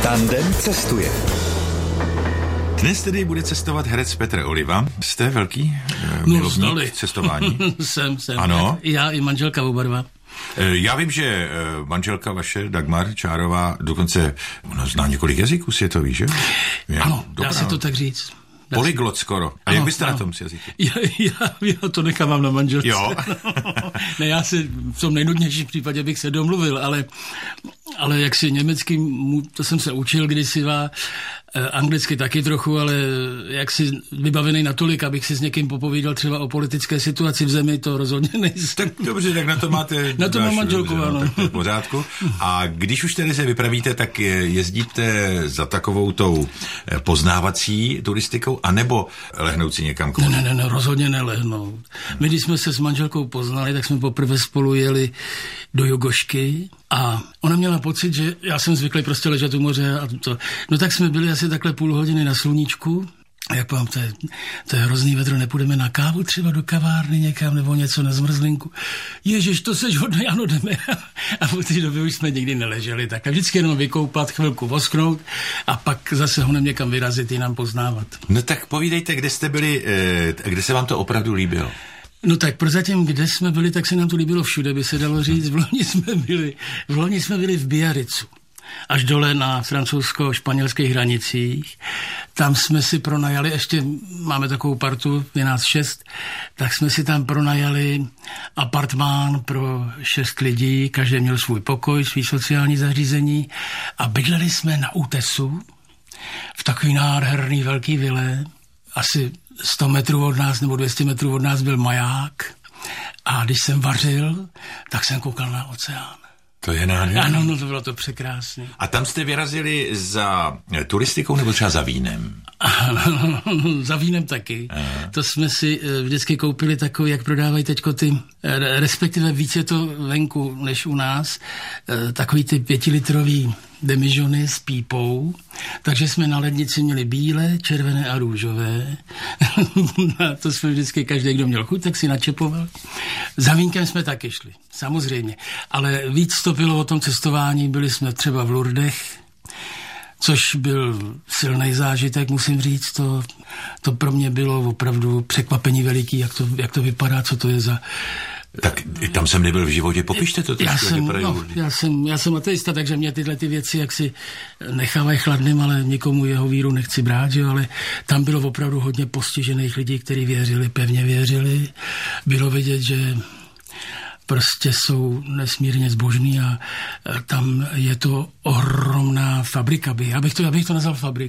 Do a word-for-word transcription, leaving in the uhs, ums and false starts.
Tandem cestuje. Dnes tedy bude cestovat herec Petr Oliva. Jste velký no, milovník cestování? jsem, jsem. Ano. Já i manželka oba dva. Já vím, že manželka vaše, Dagmar Čárová, dokonce ona zná několik jazyků světových, že? Je ano, dobrá. dá se to tak říct. Polyglot skoro. A ano, jak byste ano. na tom s jazyky? Já, já, já to nechávám na manželce. Jo. Ne, já si v tom nejnudnějším případě bych se domluvil, ale, ale jak si německy, to jsem se učil kdysi, anglicky taky trochu, ale jak si vybavený natolik, abych si s někým popovídal třeba o politické situaci v zemi, to rozhodně nejsem. Tak dobře, tak na to máte... Na to mám manželku, dobře, ano. No, tak to je v pořádku. A když už tedy se vypravíte, tak jezdíte za takovou tou poznávací turistikou, anebo lehnout si někam k Ne, ne, ne, ne, rozhodně nelehnout. My, když jsme se s manželkou poznali, tak jsme poprvé spolu jeli do Jogošky a ona měla pocit, že já jsem zvyklý prostě ležet u moře a to. No tak jsme byli asi takhle půl hodiny na sluníčku. A jak povím, to je, to je hrozný vedro, nepůjdeme na kávu třeba do kavárny někam nebo něco na zmrzlinku. Ježiš, to seš hodný, ano, jdeme. A od té doby už jsme nikdy neleželi, tak a vždycky jenom vykoupat, chvilku vosknout a pak zase honem někam vyrazit, jinam poznávat. No tak povídejte, kde jste byli, kde se vám to opravdu líbilo? No tak prozatím, kde jsme byli, tak se nám to líbilo všude, by se dalo říct. V loni jsme byli v, loni jsme byli v Biaricu. Až dole na francouzsko-španělských hranicích. Tam jsme si pronajali, ještě máme takovou partu, je nás šest, tak jsme si tam pronajali apartmán pro šest lidí, každý měl svůj pokoj, svý sociální zařízení a bydleli jsme na útesu v takový nádherný velký vile, asi sto metrů od nás nebo dvě stě metrů od nás byl maják a když jsem vařil, tak jsem koukal na oceán. To je nádherné. Ano, no to bylo to překrásné. A tam jste vyrazili za turistikou nebo třeba za vínem? Za vínem taky. Aha. To jsme si vždycky koupili takový, jak prodávají teďko ty, respektive víc je to venku než u nás, takový ty pětilitrový demižony s pípou, takže jsme na lednici měli bílé, červené a růžové. To jsme vždycky, každý, kdo měl chuť, tak si načepoval. Za vínkem jsme taky šli, samozřejmě. Ale víc to bylo o tom cestování, byli jsme třeba v Lourdech, což byl silný zážitek, musím říct. To, to pro mě bylo opravdu překvapení veliký, jak to, jak to vypadá, co to je za... Tak tam jsem nebyl v životě, popište to. Já jsem, no, já, jsem, já jsem ateista, takže mě tyhle ty věci jaksi nechávají chladným, ale nikomu jeho víru nechci brát, že? Ale tam bylo opravdu hodně postižených lidí, kteří věřili, pevně věřili. Bylo vidět, že prostě jsou nesmírně zbožní a tam je to ohromná fabrika. Já bych to, já bych to nazval fabrika.